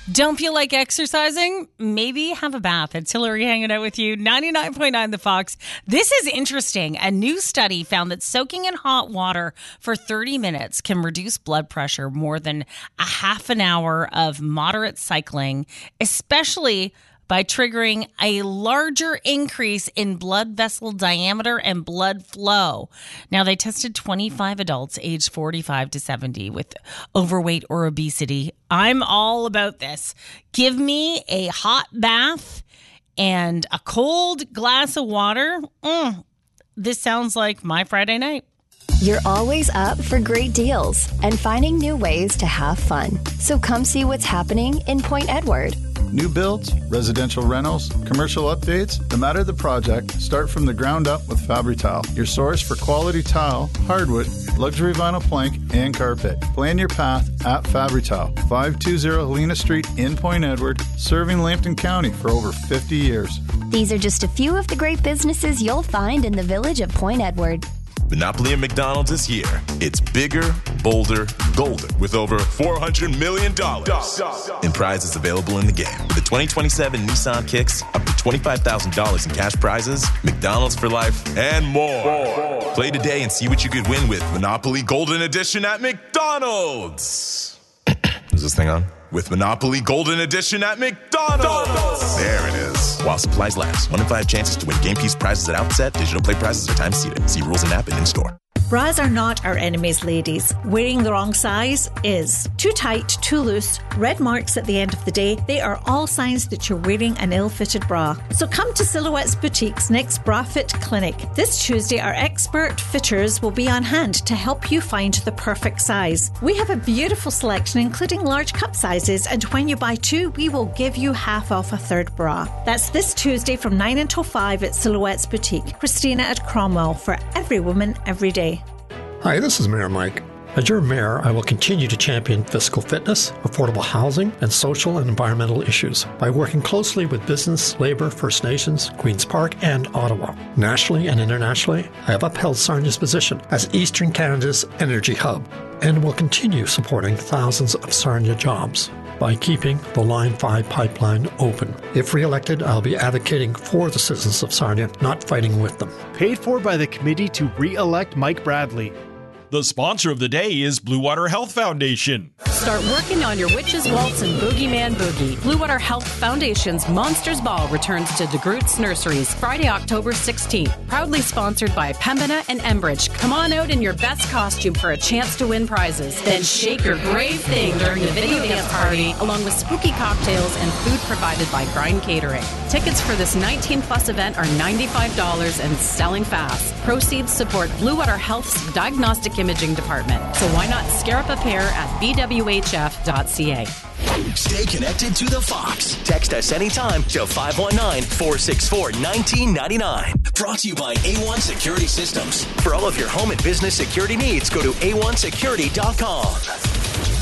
Don't feel like exercising? Maybe have a bath. It's Hillary hanging out with you. 99.9 The Fox. This is interesting. A new study found that soaking in hot water for 30 minutes can reduce blood pressure more than a half an hour of moderate cycling, especially by triggering a larger increase in blood vessel diameter and blood flow. Now, they tested 25 adults aged 45 to 70 with overweight or obesity. I'm all about this. Give me a hot bath and a cold glass of water. This sounds like my Friday night. You're always up for great deals and finding new ways to have fun. So come see what's happening in Point Edward. New builds, residential rentals, commercial updates, no matter the project, start from the ground up with Fabri-Tile, your source for quality tile, hardwood, luxury vinyl plank, and carpet. Plan your path at Fabri-Tile, 520 Helena Street in Point Edward, serving Lambton County for over 50 years. These are just a few of the great businesses you'll find in the village of Point Edward. Monopoly and McDonald's is here. It's bigger, bolder, golden, with over $400 million in prizes available in the game. With the 2027 Nissan Kicks, up to $25,000 in cash prizes, McDonald's for life, and more. Play today and see what you could win with Monopoly Golden Edition at McDonald's. Is this thing on? With Monopoly Golden Edition at McDonald's. There it is. While supplies last. 1 in 5 chances to win game piece prizes at outset. Digital play prizes are time seated. See rules and app and in-store. Bras are not our enemies, ladies. Wearing the wrong size is. Too tight, too loose, red marks at the end of the day, they are all signs that you're wearing an ill-fitted bra. So come to Silhouette's Boutique's next Bra Fit Clinic. This Tuesday, our expert fitters will be on hand to help you find the perfect size. We have a beautiful selection, including large cup sizes, and when you buy 2, we will give you half off a third bra. That's this Tuesday from 9 until 5 at Silhouette's Boutique. Christina at Cromwell, for every woman, every day. Hi, this is Mayor Mike. As your mayor, I will continue to champion physical fitness, affordable housing, and social and environmental issues by working closely with business, labor, First Nations, Queen's Park, and Ottawa. Nationally and internationally, I have upheld Sarnia's position as Eastern Canada's energy hub and will continue supporting thousands of Sarnia jobs by keeping the Line 5 pipeline open. If re-elected, I'll be advocating for the citizens of Sarnia, not fighting with them. Paid for by the committee to re-elect Mike Bradley. The sponsor of the day is Blue Water Health Foundation. Start working on your Witches Waltz and Boogeyman Boogie. Blue Water Health Foundation's Monsters Ball returns to DeGroote's Nurseries Friday, October 16th. Proudly sponsored by Pembina and Enbridge. Come on out in your best costume for a chance to win prizes. Then shake your brave thing during the video dance party, along with spooky cocktails and food provided by Grind Catering. Tickets for this 19-plus event are $95 and selling fast. Proceeds support Blue Water Health's diagnostic imaging department. So why not scare up a pair at bwhf.ca. Stay connected to the Fox. Text us anytime to 519-464-1999. Brought to you by A1 Security Systems. For all of your home and business security needs, go to a1security.com.